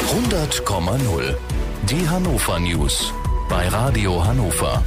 100,0. Die Hannover News bei Radio Hannover.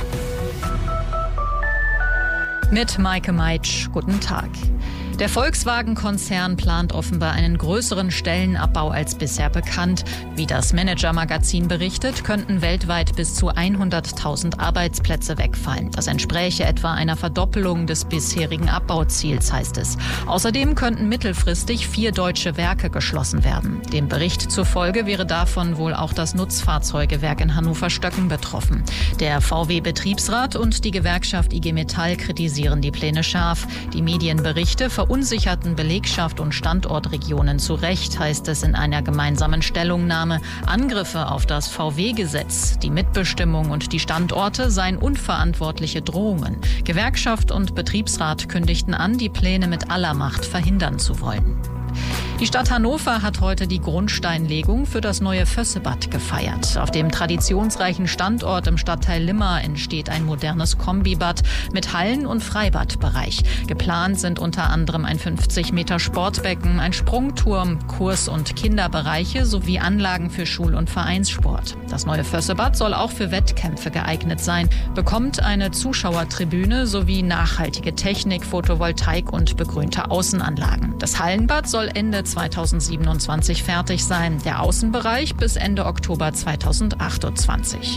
Mit Maike Meitsch, guten Tag. Der Volkswagen-Konzern plant offenbar einen größeren Stellenabbau als bisher bekannt. Wie das Manager-Magazin berichtet, könnten weltweit bis zu 100.000 Arbeitsplätze wegfallen. Das entspräche etwa einer Verdoppelung des bisherigen Abbauziels, heißt es. Außerdem könnten mittelfristig 4 deutsche Werke geschlossen werden. Dem Bericht zufolge wäre davon wohl auch das Nutzfahrzeugewerk in Hannover-Stöcken betroffen. Der VW-Betriebsrat und die Gewerkschaft IG Metall kritisieren die Pläne scharf. Die Medienberichte verunsicherten Belegschaft und Standortregionen zu Recht, heißt es in einer gemeinsamen Stellungnahme. Angriffe auf das VW-Gesetz, die Mitbestimmung und die Standorte seien unverantwortliche Drohungen. Gewerkschaft und Betriebsrat kündigten an, die Pläne mit aller Macht verhindern zu wollen. Die Stadt Hannover hat heute die Grundsteinlegung für das neue Vössebad gefeiert. Auf dem traditionsreichen Standort im Stadtteil Limmer entsteht ein modernes Kombibad mit Hallen- und Freibadbereich. Geplant sind unter anderem ein 50 Meter Sportbecken, ein Sprungturm, Kurs- und Kinderbereiche sowie Anlagen für Schul- und Vereinssport. Das neue Vössebad soll auch für Wettkämpfe geeignet sein, bekommt eine Zuschauertribüne sowie nachhaltige Technik, Photovoltaik und begrünte Außenanlagen. Das Hallenbad soll Ende 2027 fertig sein, der Außenbereich bis Ende Oktober 2028.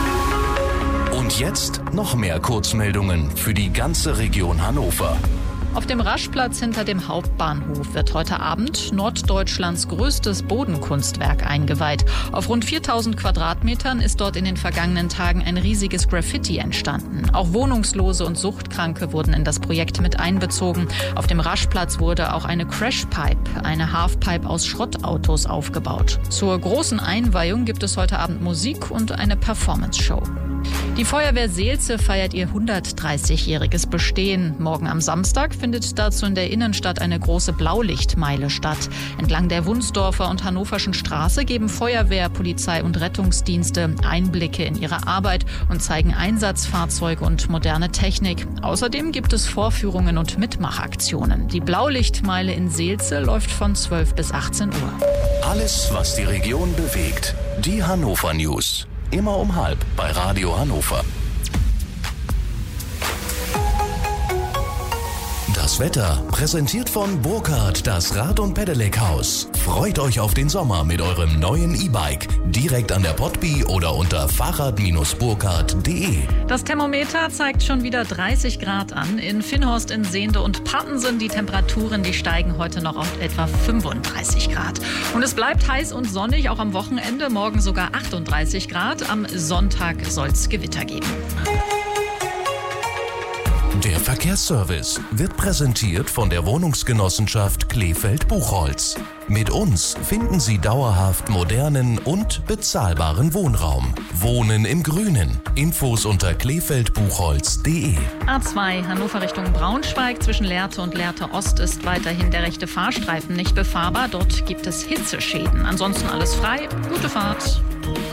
Und jetzt noch mehr Kurzmeldungen für die ganze Region Hannover. Auf dem Raschplatz hinter dem Hauptbahnhof wird heute Abend Norddeutschlands größtes Bodenkunstwerk eingeweiht. Auf rund 4000 Quadratmetern ist dort in den vergangenen Tagen ein riesiges Graffiti entstanden. Auch Wohnungslose und Suchtkranke wurden in das Projekt mit einbezogen. Auf dem Raschplatz wurde auch eine Crashpipe, eine Halfpipe aus Schrottautos, aufgebaut. Zur großen Einweihung gibt es heute Abend Musik und eine Performance-Show. Die Feuerwehr Seelze feiert ihr 130-jähriges Bestehen. Morgen am Samstag findet dazu in der Innenstadt eine große Blaulichtmeile statt. Entlang der Wunsdorfer und Hannoverschen Straße geben Feuerwehr, Polizei und Rettungsdienste Einblicke in ihre Arbeit und zeigen Einsatzfahrzeuge und moderne Technik. Außerdem gibt es Vorführungen und Mitmachaktionen. Die Blaulichtmeile in Seelze läuft von 12 bis 18 Uhr. Alles, was die Region bewegt. Die Hannover News. Immer um 12 bei Radio Hannover. Das Wetter präsentiert von Burkhardt, das Rad- und Pedelec-Haus. Freut euch auf den Sommer mit eurem neuen E-Bike. Direkt an der Potby oder unter fahrrad-burkhardt.de. Das Thermometer zeigt schon wieder 30 Grad an. In Finnhorst, in Sehnde und Pattensen die Temperaturen, die steigen heute noch auf etwa 35 Grad. Und es bleibt heiß und sonnig, auch am Wochenende. Morgen sogar 38 Grad. Am Sonntag soll es Gewitter geben. Der Verkehrsservice wird präsentiert von der Wohnungsgenossenschaft Kleefeld-Buchholz. Mit uns finden Sie dauerhaft modernen und bezahlbaren Wohnraum. Wohnen im Grünen. Infos unter kleefeldbuchholz.de. A2 Hannover Richtung Braunschweig zwischen Lehrte und Lehrte Ost ist weiterhin der rechte Fahrstreifen nicht befahrbar. Dort gibt es Hitzeschäden. Ansonsten alles frei. Gute Fahrt.